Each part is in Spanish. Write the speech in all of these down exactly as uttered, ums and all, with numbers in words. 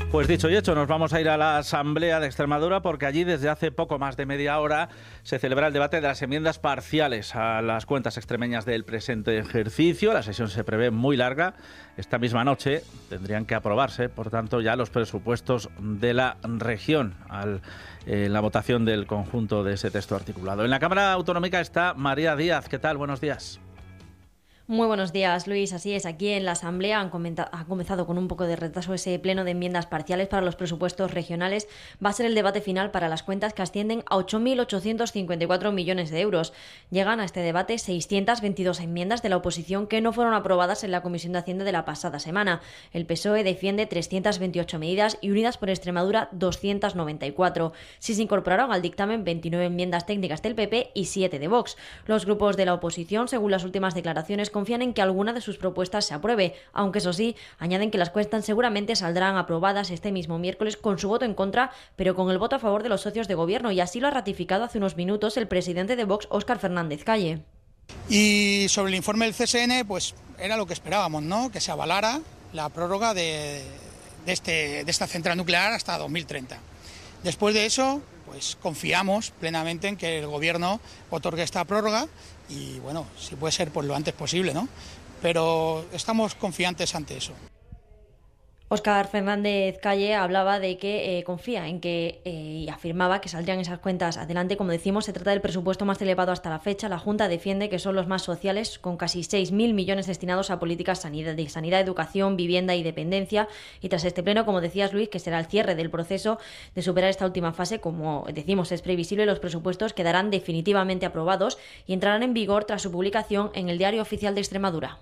Pues dicho y hecho, nos vamos a ir a la Asamblea de Extremadura porque allí desde hace poco más de media hora se celebra el debate de las enmiendas parciales a las cuentas extremeñas del presente ejercicio. La sesión se prevé muy larga. Esta misma noche tendrían que aprobarse, por tanto, ya los presupuestos de la región al, eh, la votación del conjunto de ese texto articulado. En la Cámara Autonómica está María Díaz. ¿Qué tal? Buenos días. Muy buenos días, Luis. Así es, aquí en la Asamblea han ha comenzado con un poco de retraso ese pleno de enmiendas parciales para los presupuestos regionales. Va a ser el debate final para las cuentas que ascienden a ocho mil ochocientos cincuenta y cuatro millones de euros. Llegan a este debate seiscientas veintidós enmiendas de la oposición que no fueron aprobadas en la Comisión de Hacienda de la pasada semana. El P S O E defiende trescientas veintiocho medidas y Unidas por Extremadura doscientas noventa y cuatro. Sí se incorporaron al dictamen veintinueve enmiendas técnicas del P P y siete de Vox. Los grupos de la oposición, según las últimas declaraciones, confían en que alguna de sus propuestas se apruebe, aunque eso sí, añaden que las cuentas seguramente saldrán aprobadas este mismo miércoles con su voto en contra, pero con el voto a favor de los socios de gobierno, y así lo ha ratificado hace unos minutos el presidente de Vox, Óscar Fernández Calle. Y sobre el informe del C S N, pues era lo que esperábamos, ¿no? Que se avalara la prórroga de, de, este, de esta central nuclear hasta dos mil treinta. Después de eso, pues confiamos plenamente en que el gobierno otorgue esta prórroga y, bueno, si puede ser, pues lo antes posible, ¿no? Pero estamos confiantes ante eso. Óscar Fernández Calle hablaba de que eh, confía en que, eh, y afirmaba que saldrían esas cuentas adelante. Como decimos, se trata del presupuesto más elevado hasta la fecha. La Junta defiende que son los más sociales, con casi seis mil millones destinados a políticas sanidad, de sanidad, educación, vivienda y dependencia. Y tras este pleno, como decías, Luis, que será el cierre del proceso de superar esta última fase, como decimos, es previsible, los presupuestos quedarán definitivamente aprobados y entrarán en vigor tras su publicación en el Diario Oficial de Extremadura.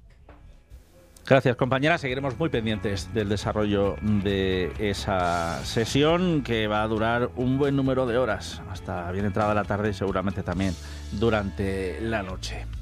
Gracias, compañera. Seguiremos muy pendientes del desarrollo de esa sesión, que va a durar un buen número de horas, hasta bien entrada la tarde y seguramente también durante la noche.